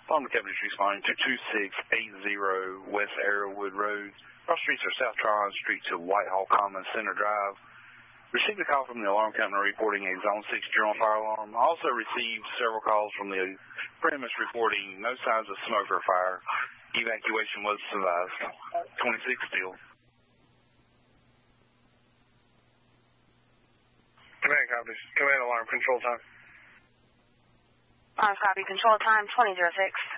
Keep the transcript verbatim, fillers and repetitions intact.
Alarm Company's responding to two six eight zero West Arrowwood Road. Cross streets are South Tryon Street to Whitehall Commons Center Drive. Received a call from the Alarm Company reporting a Zone six general fire alarm. I also received several calls from the premise reporting no signs of smoke or fire. Evacuation was advised. twenty-six still. Command copies. Command alarm control time. Alarm copy. Control time twenty oh six.